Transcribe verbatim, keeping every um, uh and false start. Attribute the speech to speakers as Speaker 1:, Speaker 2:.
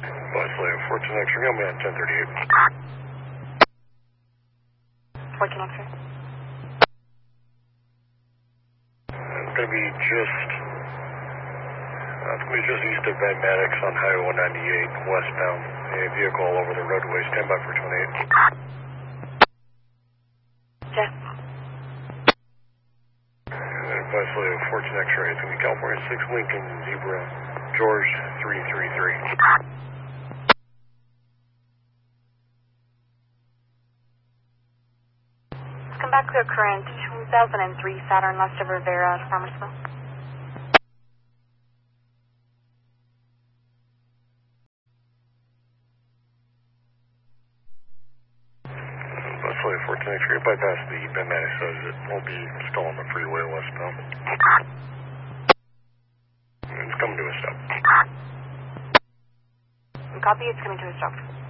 Speaker 1: Wesley, fourteen X-ray, I'm at ten thirty-eight.
Speaker 2: fourteen X-ray.
Speaker 1: It's going to be just, uh, it's going to be just east of Van Maddox on Highway one ninety-eight, westbound. A vehicle all over the roadway, stand by for twenty-eight.
Speaker 2: Jeff.
Speaker 1: And then Wesley, fourteen X-ray, it's going to be California six Lincoln Zebra, George three three three.
Speaker 2: Come back to a current two thousand three Saturn Lester Rivera at Farmersville.
Speaker 1: Wesley, fourteen X-ray, bypass the Van Maddox, so it won't be still on the freeway westbound. It's coming to a stop.
Speaker 2: Copy, it's coming to a stop.